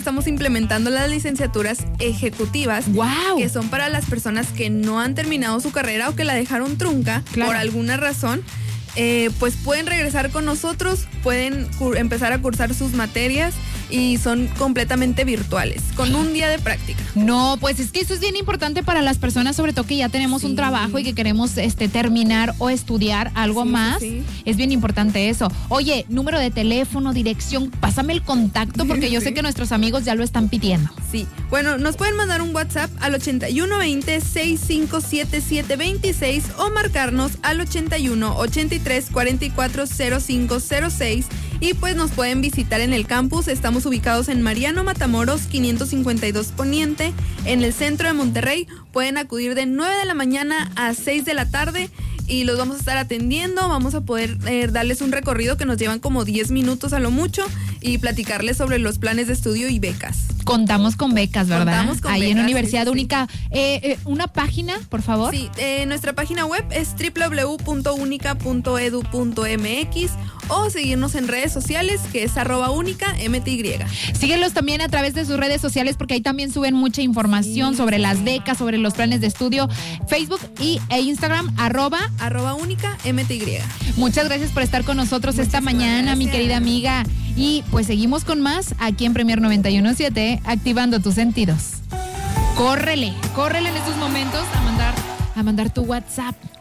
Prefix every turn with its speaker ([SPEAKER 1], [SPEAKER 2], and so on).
[SPEAKER 1] Estamos implementando las licenciaturas ejecutivas,
[SPEAKER 2] ¡Wow!
[SPEAKER 1] que son para las personas que no han terminado su carrera o que la dejaron trunca por alguna razón. Pues pueden regresar con nosotros, pueden empezar a cursar sus materias y son completamente virtuales, con un día de práctica.
[SPEAKER 2] No, pues es que eso es bien importante para las personas, sobre todo que ya tenemos un trabajo y que queremos terminar o estudiar algo más. Sí. Es bien importante eso. Oye, número de teléfono, dirección, pásame el contacto porque yo sé que nuestros amigos ya lo están pidiendo.
[SPEAKER 1] Sí, bueno, nos pueden mandar un WhatsApp al 8120-657726 o marcarnos al 81-83-44-0506 y pues nos pueden visitar en el campus. Estamos ubicados en Mariano Matamoros 552 Poniente, en el centro de Monterrey. Pueden acudir de 9 de la mañana a 6 de la tarde y los vamos a estar atendiendo. Vamos a poder darles un recorrido que nos llevan como 10 minutos a lo mucho y platicarles sobre los planes de estudio y becas.
[SPEAKER 2] Contamos con becas, ¿verdad?
[SPEAKER 1] Contamos con
[SPEAKER 2] ahí
[SPEAKER 1] becas,
[SPEAKER 2] en Universidad
[SPEAKER 1] sí.
[SPEAKER 2] Única. ¿Una página, por favor?
[SPEAKER 1] Sí, nuestra página web es www.unica.edu.mx o seguirnos en redes sociales, que es @única_MTY.
[SPEAKER 2] Síguelos también a través de sus redes sociales porque ahí también suben mucha información sobre las becas, sobre los planes de estudio. Facebook e Instagram,
[SPEAKER 1] @única_MTY.
[SPEAKER 2] Muchas gracias por estar con nosotros esta mañana, mi querida amiga. Y pues seguimos con más aquí en Premier 91.7, activando tus sentidos. Córrele en estos momentos a mandar tu WhatsApp.